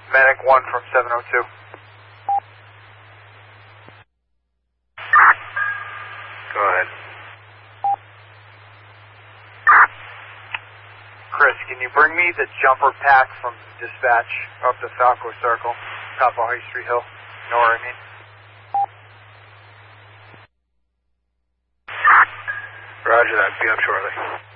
Medic 1 from 702. Go ahead. Chris, can you bring me the jumper pack from dispatch up to Falco Circle, top of High Street Hill? You know what I mean? Roger that. Be up shortly.